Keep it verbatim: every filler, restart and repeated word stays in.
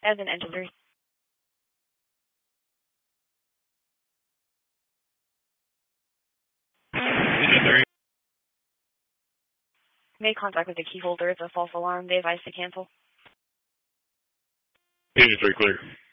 As an engine three. Engine three. Made contact with the key holder. It's a false alarm. They advised to cancel. Engine three clear.